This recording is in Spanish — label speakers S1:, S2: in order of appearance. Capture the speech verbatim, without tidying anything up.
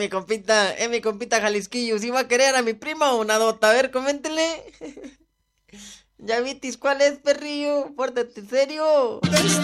S1: mi compita, eh, mi compita Jalisquillo, ¿sí va a querer a mi prima o una dota? A ver, coméntele. Ya vitis, ¿cuál es, perrillo? Pórtate serio.